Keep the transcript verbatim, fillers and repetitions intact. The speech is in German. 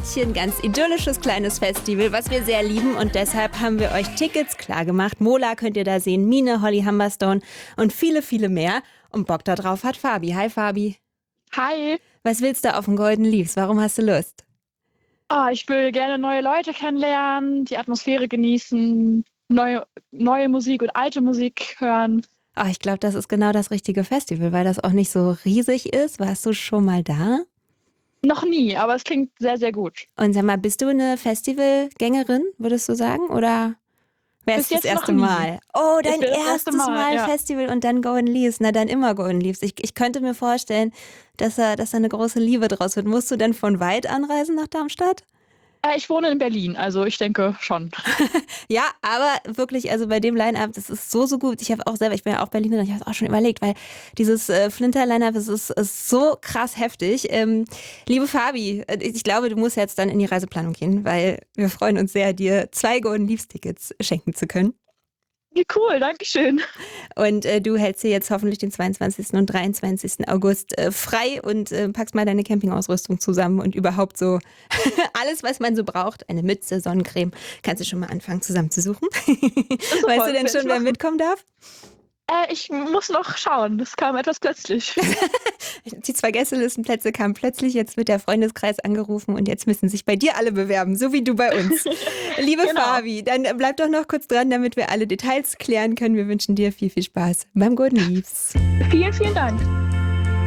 Städtchen, ganz idyllisches kleines Festival, was wir sehr lieben und deshalb haben wir euch Tickets klar gemacht. Mola könnt ihr da sehen, Mine, Holly Humberstone und viele, viele mehr. Und Bock da drauf hat Fabi. Hi Fabi. Hi. Was willst du auf dem Golden Leaves? Warum hast du Lust? Oh, ich will gerne neue Leute kennenlernen, die Atmosphäre genießen, neue, neue Musik und alte Musik hören. Oh, ich glaube, das ist genau das richtige Festival, weil das auch nicht so riesig ist. Warst du schon mal da? Noch nie, aber es klingt sehr, sehr gut. Und sag mal, bist du eine Festivalgängerin, würdest du sagen? Oder wäre es Bis das jetzt noch erste nie. Mal? Oh, Es dein wird das erste erstes Mal, Mal ja. Festival und dann Golden Leaves. Na, dann immer Golden Leaves. Ich, ich könnte mir vorstellen, dass da, dass da eine große Liebe draus wird. Musst du denn von weit anreisen nach Darmstadt? Äh, ich wohne in Berlin, also ich denke schon. Ja, aber wirklich, also bei dem Line-Up, das ist so, so gut. Ich habe auch selber, ich bin ja auch Berlinerin, ich habe es auch schon überlegt, weil dieses äh, Flinter-Line-Up, das ist, ist so krass heftig. Ähm, liebe Fabi, äh, ich glaube, du musst jetzt dann in die Reiseplanung gehen, weil wir freuen uns sehr, dir zwei Golden Leaves-Tickets schenken zu können. Wie cool, Dankeschön. Und äh, du hältst dir jetzt hoffentlich den zweiundzwanzigsten und dreiundzwanzigsten August äh, frei und äh, packst mal deine Campingausrüstung zusammen und überhaupt so alles, was man so braucht. Eine Mütze, Sonnencreme. Kannst du schon mal anfangen zusammenzusuchen? Super, Weißt du denn das schon, werd ich wer machen. mitkommen darf? Äh, ich muss noch schauen, das kam etwas plötzlich. Die zwei Gästelistenplätze kamen plötzlich, jetzt wird der Freundeskreis angerufen und jetzt müssen sich bei dir alle bewerben, so wie du bei uns. Liebe Genau. Fabi, dann bleib doch noch kurz dran, damit wir alle Details klären können. Wir wünschen dir viel, viel Spaß beim Golden Leaves. Vielen, vielen Dank.